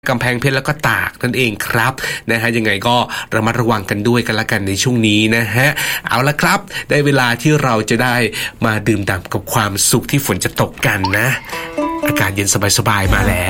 กำแพงเพชรแล้วก็ตากนั่นเองครับนะฮะยังไงก็ระมัดระวังกันด้วยกันละกันในช่วงนี้นะฮะเอาละครับได้เวลาที่เราจะได้มาดื่มด่ำกับความสุขที่ฝนจะตกกันนะอากาศเย็นสบายๆมาแล้ว